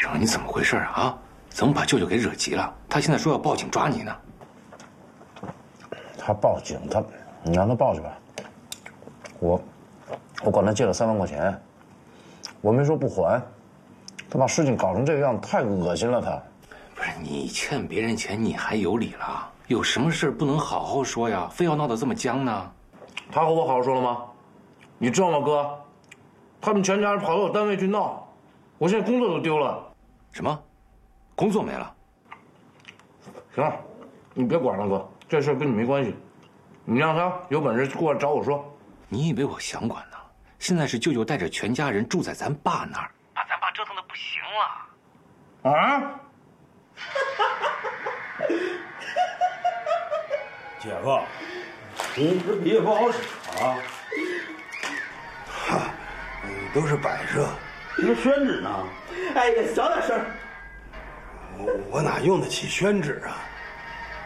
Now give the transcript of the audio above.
生，你怎么回事啊？怎么把舅舅给惹急了？他现在说要报警抓你呢。 他报警，你让他报去吧。我管他借了3万块钱，我没说不还。他把事情搞成这个样，太恶心了。他不是你欠别人钱，你还有理了？有什么事不能好好说呀？非要闹得这么僵呢？ 他和我好好说了吗？你知道吗，哥？他们全家人跑到我单位去闹，我现在工作都丢了。 什么？工作没了？ 行了，你别管了，哥，这事跟你没关系。你让他有本事过来找我说。 你以为我想管呢？现在是舅舅带着全家人住在咱爸那儿，把咱爸折腾的不行了。 啊？ 姐夫，你这笔也不好使啊。 哈，都是摆设。 那宣纸呢？ 哎呀，小点声！ 我哪用得起宣纸啊？